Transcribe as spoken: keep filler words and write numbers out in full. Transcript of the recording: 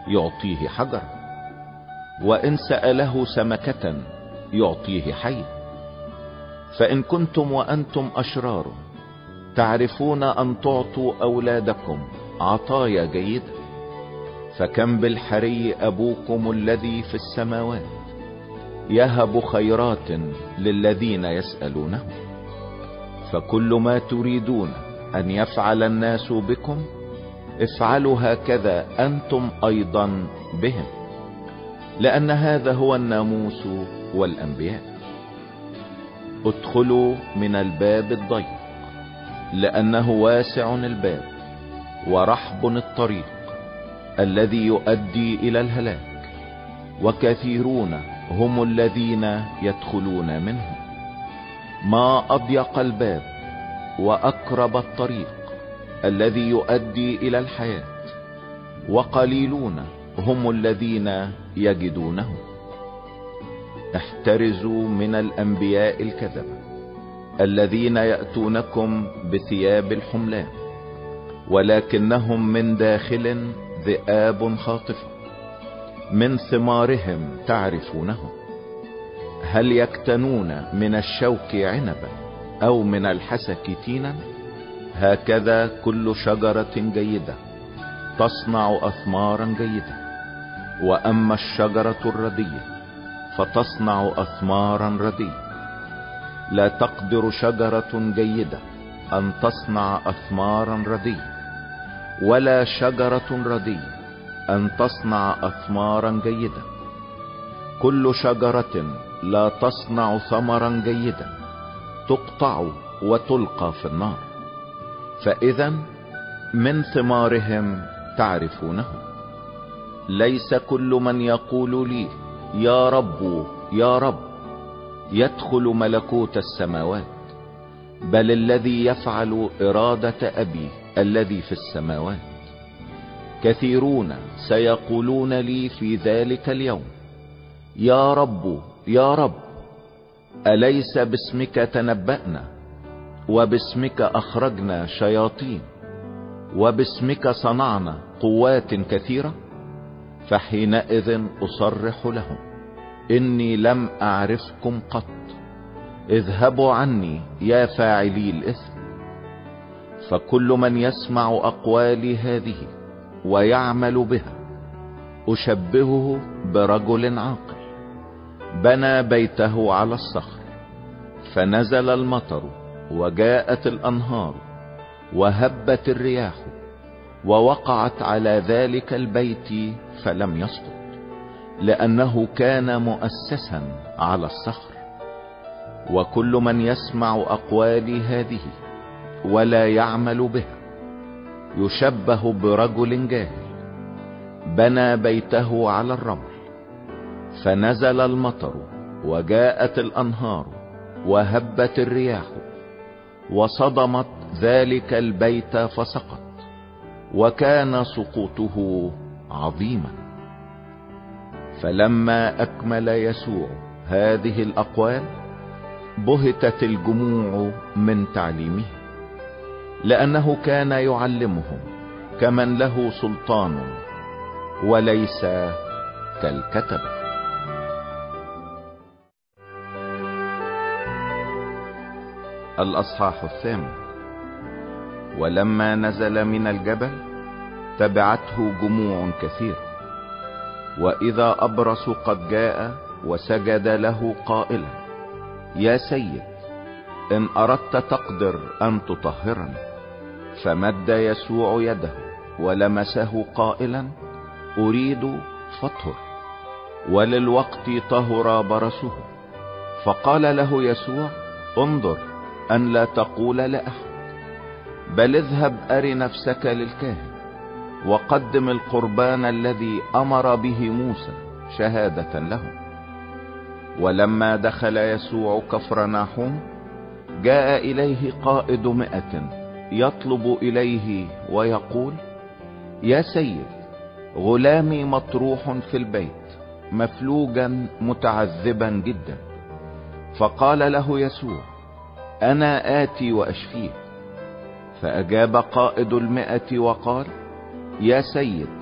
يعطيه حجرا، وإن سأله سمكة يعطيه حية. فإن كنتم وأنتم أشرار تعرفون أن تعطوا أولادكم عطايا جيدة، فكم بالحري أبوكم الذي في السماوات يهب خيرات للذين يسألونه. فكل ما تريدون أن يفعل الناس بكم افعلوا هكذا أنتم أيضا بهم، لأن هذا هو الناموس والأنبياء. ادخلوا من الباب الضيق، لأنه واسع الباب ورحب الطريق الذي يؤدي إلى الهلاك، وكثيرون هم الذين يدخلون منه. ما أضيق الباب وأقرب الطريق الذي يؤدي إلى الحياة، وقليلون هم الذين يجدونه. احترزوا من الأنبياء الكذبة الذين يأتونكم بثياب الحملان، ولكنهم من داخل ذئاب خاطفة. من ثمارهم تعرفونهم، هل يكتنون من الشوك عنبا أو من الحسك تينا؟ هكذا كل شجرة جيدة تصنع أثمارا جيدة، وأما الشجرة الردية فتصنع أثمارا ردية. لا تقدر شجرة جيدة أن تصنع أثمارا ردية، ولا شجرة ردية أن تصنع أثمارا جيدة. كل شجرة لا تصنع ثمرا جيدا تقطع وتلقى في النار. فإذا من ثمارهم تعرفونهم. ليس كل من يقول لي يا رب يا رب يدخل ملكوت السماوات، بل الذي يفعل إرادة أبي الذي في السماوات. كثيرون سيقولون لي في ذلك اليوم يا رب يا رب، أليس باسمك تنبأنا، وباسمك أخرجنا شياطين، وباسمك صنعنا قوات كثيرة؟ فحينئذ أصرح لهم إني لم أعرفكم قط، اذهبوا عني يا فاعلي الإثم. فكل من يسمع أقوالي هذه ويعمل بها أشبهه برجل عاقل بنى بيته على الصخر، فنزل المطر وجاءت الأنهار وهبت الرياح ووقعت على ذلك البيت فلم يسقط، لأنه كان مؤسسا على الصخر. وكل من يسمع أقوالي هذه ولا يعمل بها يشبه برجل جاهل بنى بيته على الرمل، فنزل المطر وجاءت الأنهار وهبت الرياح وصدمت ذلك البيت فسقط، وكان سقوطه عظيما. فلما أكمل يسوع هذه الأقوال بهتت الجموع من تعليمه، لأنه كان يعلمهم كمن له سلطان وليس كالكتبة. الأصحاح الثامن. ولما نزل من الجبل تبعته جموع كثير، وإذا أبرص قد جاء وسجد له قائلا يا سيد إن أردت تقدر أن تطهرني. فمد يسوع يده ولمسه قائلا أريد فاطهر، وللوقت طهر برصه. فقال له يسوع انظر أن لا تقول لأحد، بل اذهب أر نفسك للكاهن وقدم القربان الذي أمر به موسى شهادة لهم. ولما دخل يسوع كفرناحوم جاء إليه قائد مئة يطلب إليه ويقول يا سيد غلامي مطروح في البيت مفلوجا متعذبا جدا. فقال له يسوع أنا آتي وأشفيه. فأجاب قائد المئة وقال يا سيد